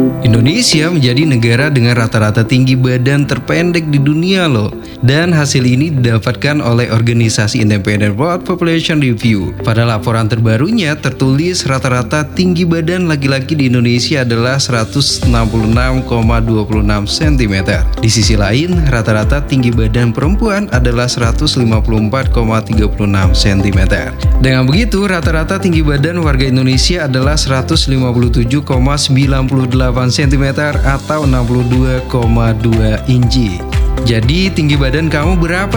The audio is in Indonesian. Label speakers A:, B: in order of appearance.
A: Indonesia menjadi negara dengan rata-rata tinggi badan terpendek di dunia loh. Dan hasil ini didapatkan oleh organisasi independen World Population Review. Pada laporan terbarunya tertulis rata-rata tinggi badan laki-laki di Indonesia adalah 166,26 cm. Di sisi lain, rata-rata tinggi badan perempuan adalah 154,36 cm. Dengan begitu, rata-rata tinggi badan warga Indonesia adalah 157,98 cm atau 62,2 inci. Jadi tinggi badan kamu berapa